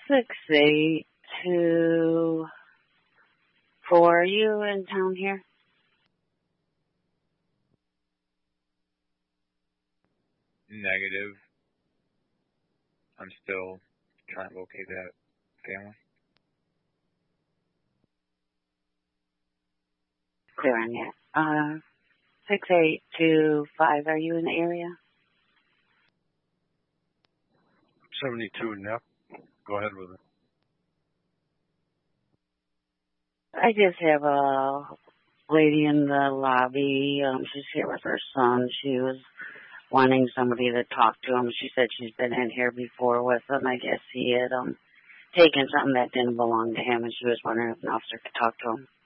682. Are you in town here? Negative. I'm still trying to locate that family. Clear on yet. 6825, are you in the area? 72 Neff. Go ahead with it. I just have a lady in the lobby. She's here with her son. She was wanting somebody to talk to him. She said she's been in here before with him. I guess he had taken something that didn't belong to him, and she was wondering if an officer could talk to him.